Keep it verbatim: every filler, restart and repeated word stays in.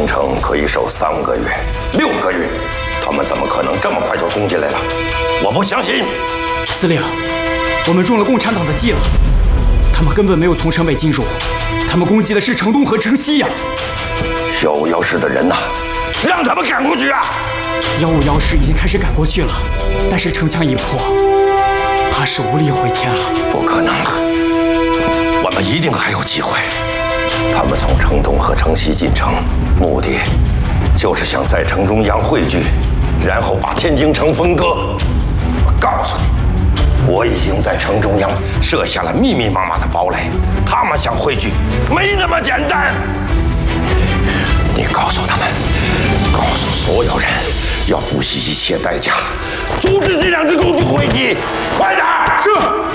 城可以守三个月、六个月，他们怎么可能这么快就攻进来了？我不相信。 司令，我们中了共产党的计了，他们根本没有从城北进入，他们攻击的是城东和城西呀。 幺五幺师的人呐，让他们赶过去啊！ 幺五幺师已经开始赶过去了，但是城墙已破，怕是无力回天了。 不可能了，我们一定还有机会。他们从城东和城西进城，目的就是想在城中央汇聚，然后把天津城分割。我告诉你，我已经在城中央设下了密密麻麻的堡垒，他们想汇聚，没那么简单。你告诉他们，告诉所有人，要不惜一切代价阻止这两支共军汇集，快点！是。